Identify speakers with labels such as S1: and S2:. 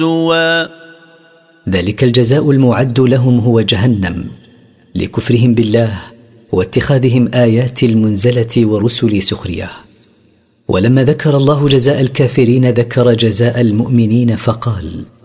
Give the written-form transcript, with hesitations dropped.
S1: هزوا.
S2: ذلك الجزاء المعد لهم هو جهنم لكفرهم بالله واتخاذهم آيات المنزلة ورسل سخرية. ولما ذكر الله جزاء الكافرين ذكر جزاء المؤمنين فقال: